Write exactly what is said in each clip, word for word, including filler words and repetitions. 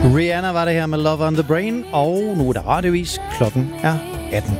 Rihanna var det her med Love on the Brain, og nu er der radiovis. Klokken er atten.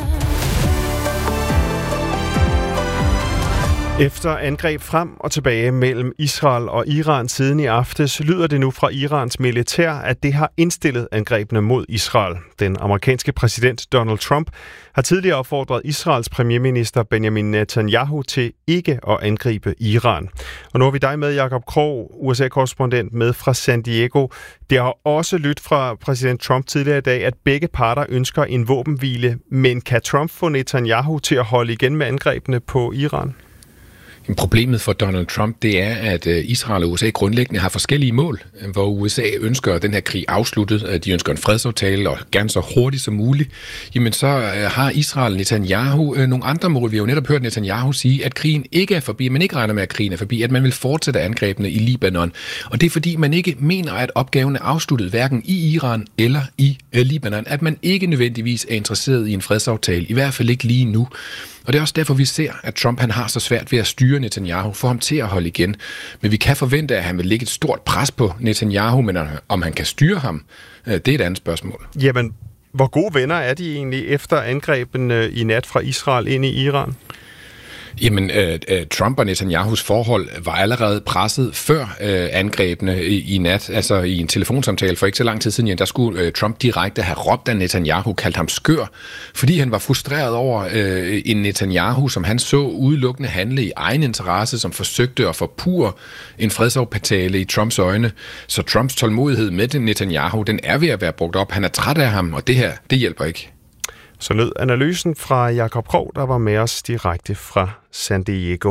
Efter angreb frem og tilbage mellem Israel og Iran siden i aftes, lyder det nu fra Irans militær, at det har indstillet angrebene mod Israel. Den amerikanske præsident Donald Trump har tidligere opfordret Israels premierminister Benjamin Netanyahu til ikke at angribe Iran. Og nu har vi dig med, Jakob Krog, U S A-korrespondent med fra San Diego. Det har også lyttet fra præsident Trump tidligere i dag, at begge parter ønsker en våbenhvile, men kan Trump få Netanyahu til at holde igen med angrebene på Iran? Problemet for Donald Trump, det er, at Israel og U S A grundlæggende har forskellige mål, hvor U S A ønsker den her krig afsluttet, de ønsker en fredsaftale og gerne så hurtigt som muligt. Jamen så har Israel Netanyahu nogle andre mål. Vi har jo netop hørt Netanyahu sige, at krigen ikke er forbi, man ikke regner med, at krigen er forbi, at man vil fortsætte angrebene i Libanon. Og det er fordi, man ikke mener, at opgaven er afsluttet, hverken i Iran eller i Libanon, at man ikke nødvendigvis er interesseret i en fredsaftale, i hvert fald ikke lige nu. Og det er også derfor, vi ser, at Trump han har så svært ved at styre Netanyahu, for ham til at holde igen. Men vi kan forvente, at han vil lægge et stort pres på Netanyahu, men om han kan styre ham, det er et andet spørgsmål. Jamen, hvor gode venner er de egentlig efter angrebene i nat fra Israel ind i Iran? Jamen, øh, Trump og Netanyahus forhold var allerede presset før øh, angrebene i, i nat. Altså i en telefonsamtale for ikke så lang tid siden, ja, der skulle øh, Trump direkte have råbt af Netanyahu, kaldt ham skør, fordi han var frustreret over øh, en Netanyahu, som han så udelukkende handle i egen interesse, som forsøgte at forpure en fredsaftale i Trumps øjne. Så Trumps tålmodighed med den Netanyahu, den er ved at være brugt op. Han er træt af ham, og det her, det hjælper ikke. Så lød analysen fra Jakob Krog, der var med os direkte fra San Diego.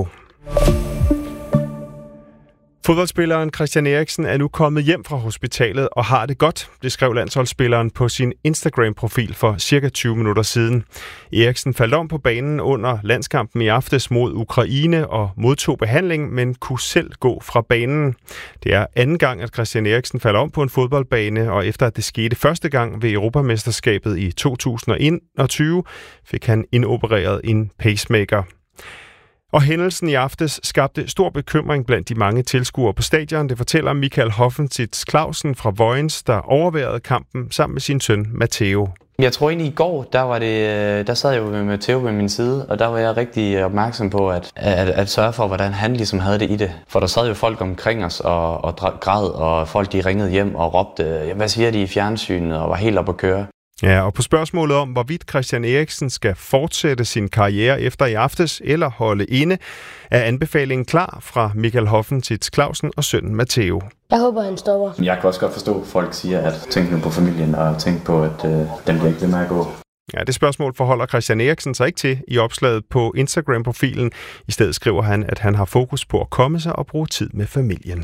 Fodboldspilleren Christian Eriksen er nu kommet hjem fra hospitalet og har det godt, det skrev landsholdsspilleren på sin Instagram-profil for cirka tyve minutter siden. Eriksen faldt om på banen under landskampen i aftes mod Ukraine og modtog behandling, men kunne selv gå fra banen. Det er anden gang, at Christian Eriksen falder om på en fodboldbane, og efter at det skete første gang ved Europamesterskabet i to tusind og enogtyve, fik han indopereret en pacemaker. Og hændelsen i aftes skabte stor bekymring blandt de mange tilskuere på stadion. Det fortæller Michael Hoffentitz Clausen fra Vojens, der overværede kampen sammen med sin søn Matteo. Jeg tror egentlig i går, der, var det, der sad jeg jo med Matteo ved min side, og der var jeg rigtig opmærksom på at, at, at sørge for, hvordan han ligesom havde det i det. For der sad jo folk omkring os og, og græd, og folk de ringede hjem og råbte, hvad siger de i fjernsynet, og var helt op at køre. Ja, og på spørgsmålet om, hvorvidt Christian Eriksen skal fortsætte sin karriere efter i aftes eller holde inde, er anbefalingen klar fra Michael Hoffentitz Clausen og sønnen Matteo. Jeg håber, han stopper. Jeg kan også godt forstå, at folk siger, at tænk nu på familien og tænk på, at øh, den bliver ikke ved med at gå. Ja, det spørgsmål forholder Christian Eriksen sig ikke til i opslaget på Instagram-profilen. I stedet skriver han, at han har fokus på at komme sig og bruge tid med familien.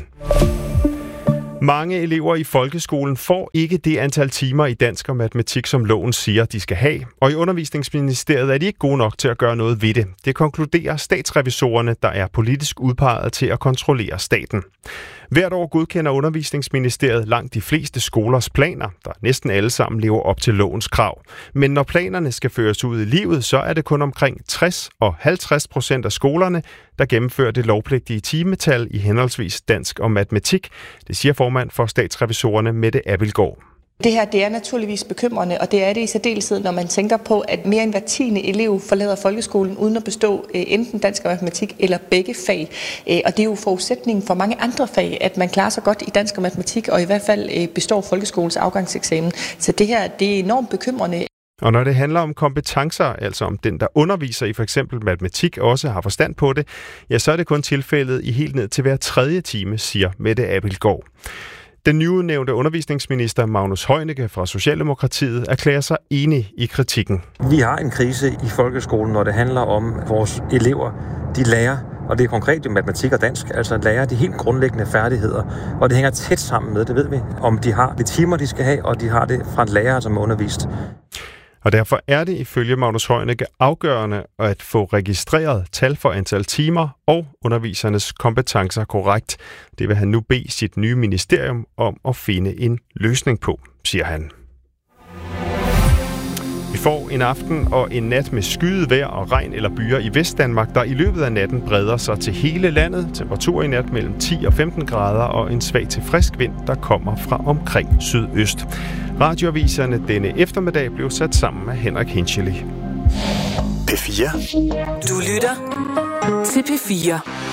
Mange elever i folkeskolen får ikke det antal timer i dansk og matematik, som loven siger, de skal have. Og i Undervisningsministeriet er de ikke gode nok til at gøre noget ved det. Det konkluderer statsrevisorerne, der er politisk udpeget til at kontrollere staten. Hvert år godkender Undervisningsministeriet langt de fleste skolers planer, der næsten alle sammen lever op til lovens krav. Men når planerne skal føres ud i livet, så er det kun omkring tres og halvtreds procent af skolerne, der gennemfører det lovpligtige timetal i henholdsvis dansk og matematik. Det siger formand for statsrevisorerne Mette Abildgaard. Det her det er naturligvis bekymrende, og det er det i særdeleshed, når man tænker på, at mere end hver tiende elev forlader folkeskolen uden at bestå øh, enten dansk og matematik eller begge fag. Øh, og det er jo forudsætningen for mange andre fag, at man klarer sig godt i dansk og matematik, og i hvert fald øh, består folkeskolens afgangseksamen. Så det her det er enormt bekymrende. Og når det handler om kompetencer, altså om den, der underviser i for eksempel matematik, også har forstand på det, ja, så er det kun tilfældet i helt ned til hver tredje time, siger Mette Abildgaard. Den nyudnævnte undervisningsminister Magnus Heunicke fra Socialdemokratiet erklærer sig enig i kritikken. Vi har en krise i folkeskolen, når det handler om vores elever. De lærer, og det er konkret i matematik og dansk, altså lærer de helt grundlæggende færdigheder. Og det hænger tæt sammen med, det ved vi, om de har de timer, de skal have, og de har det fra en lærer, som er undervist. Og derfor er det ifølge Magnus Heunicke afgørende at få registreret tal for antal timer og undervisernes kompetencer korrekt. Det vil han nu bede sit nye ministerium om at finde en løsning på, siger han. får en aften og en nat med skyet vejr og regn eller byer i Vestdanmark, der i løbet af natten breder sig til hele landet. Temperatur i nat mellem ti og femten grader og en svag til frisk vind, der kommer fra omkring sydøst. Radioaviserne denne eftermiddag blev sat sammen af Henrik Hinchely. P fire. Du lytter til P fire.